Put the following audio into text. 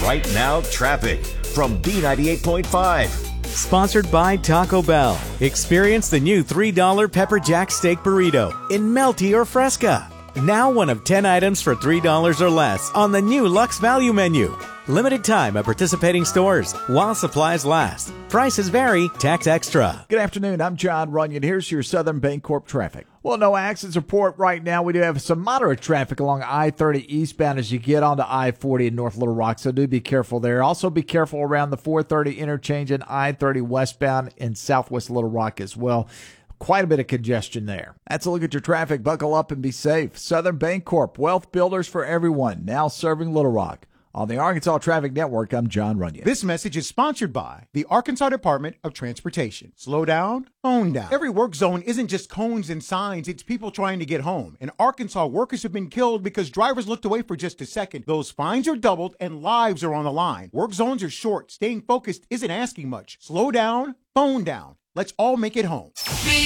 Right Now Traffic from B98.5. Sponsored by Taco Bell. Experience the new $3 Pepper Jack Steak Burrito in Melty or Fresca. Now one of 10 items for $3 or less on the new Lux Value Menu. Limited time at participating stores while supplies last. Prices vary, tax extra. Good afternoon. I'm John Runyon. Here's your Southern Bancorp traffic. Well, no accidents report right now. We do have some moderate traffic along I-30 eastbound as you get onto I-40 in North Little Rock, so do be careful there. Also be careful around the 430 interchange and I-30 westbound in Southwest Little Rock as well. Quite a bit of congestion there. That's a look at your traffic. Buckle up and be safe. Southern Bancorp, wealth builders for everyone, now serving Little Rock. On the Arkansas Traffic Network, I'm John Runyon. This message is sponsored by the Arkansas Department of Transportation. Slow down, phone down. Every work zone isn't just cones and signs, it's people trying to get home. In Arkansas, workers have been killed because drivers looked away for just a second. Those fines are doubled and lives are on the line. Work zones are short. Staying focused isn't asking much. Slow down, phone down. Let's all make it home.